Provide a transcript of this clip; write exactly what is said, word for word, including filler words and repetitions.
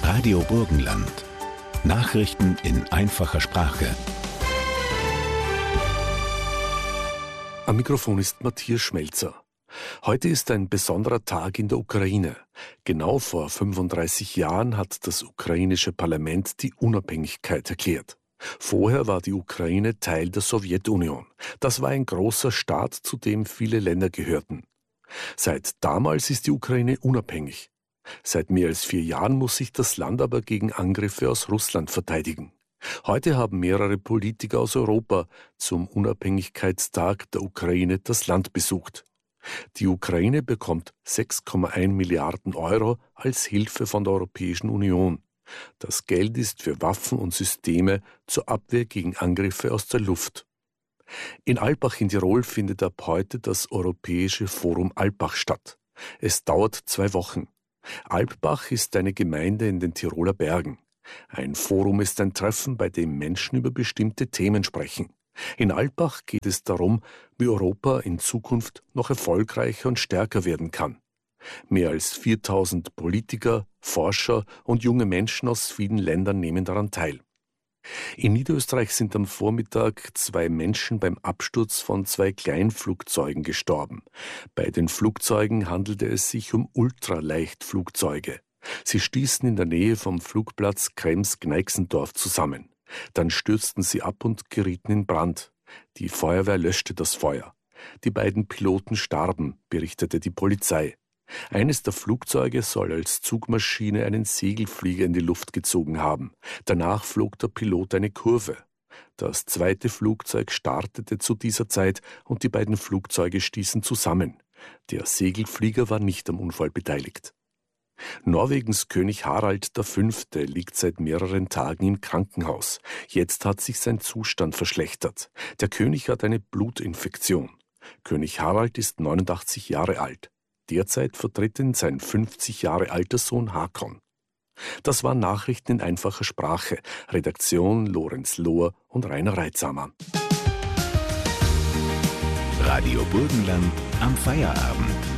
Radio Burgenland. Nachrichten in einfacher Sprache. Am Mikrofon ist Matthias Schmelzer. Heute ist ein besonderer Tag in der Ukraine. Genau vor fünfunddreißig Jahren hat das ukrainische Parlament die Unabhängigkeit erklärt. Vorher war die Ukraine Teil der Sowjetunion. Das war ein großer Staat, zu dem viele Länder gehörten. Seit damals ist die Ukraine unabhängig. Seit mehr als vier Jahren muss sich das Land aber gegen Angriffe aus Russland verteidigen. Heute haben mehrere Politiker aus Europa zum Unabhängigkeitstag der Ukraine das Land besucht. Die Ukraine bekommt sechs Komma eins Milliarden Euro als Hilfe von der Europäischen Union. Das Geld ist für Waffen und Systeme zur Abwehr gegen Angriffe aus der Luft. In Alpbach in Tirol findet ab heute das Europäische Forum Alpbach statt. Es dauert zwei Wochen. Alpbach ist eine Gemeinde in den Tiroler Bergen. Ein Forum ist ein Treffen, bei dem Menschen über bestimmte Themen sprechen. In Alpbach geht es darum, wie Europa in Zukunft noch erfolgreicher und stärker werden kann. Mehr als viertausend Politiker, Forscher und junge Menschen aus vielen Ländern nehmen daran teil. In Niederösterreich sind am Vormittag zwei Menschen beim Absturz von zwei Kleinflugzeugen gestorben. Bei den Flugzeugen handelte es sich um Ultraleichtflugzeuge. Sie stießen in der Nähe vom Flugplatz Krems-Gneixendorf zusammen. Dann stürzten sie ab und gerieten in Brand. Die Feuerwehr löschte das Feuer. Die beiden Piloten starben, berichtete die Polizei. Eines der Flugzeuge soll als Zugmaschine einen Segelflieger in die Luft gezogen haben. Danach flog der Pilot eine Kurve. Das zweite Flugzeug startete zu dieser Zeit und die beiden Flugzeuge stießen zusammen. Der Segelflieger war nicht am Unfall beteiligt. Norwegens König Harald der Fünfte liegt seit mehreren Tagen im Krankenhaus. Jetzt hat sich sein Zustand verschlechtert. Der König hat eine Blutinfektion. König Harald ist neunundachtzig Jahre alt. Derzeit vertritt ihn sein fünfzig Jahre alter Sohn Hakon. Das waren Nachrichten in einfacher Sprache. Redaktion Lorenz Lohr und Rainer Reitsamer. Radio Burgenland am Feierabend.